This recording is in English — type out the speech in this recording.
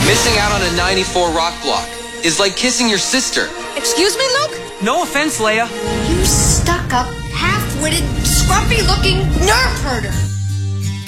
Missing out on a 94 rock block is like kissing your sister. Excuse me, Luke? No offense, Leia. You stuck-up, half-witted, scruffy-looking nerf herder.